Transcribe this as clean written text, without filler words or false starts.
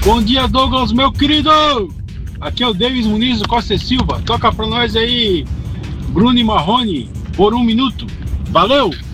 Bom dia, Douglas, meu querido! Aqui é o Davis Muniz do Costa e Silva. Toca pra nós aí, Bruno e Marrone, por 1 minuto. Valeu!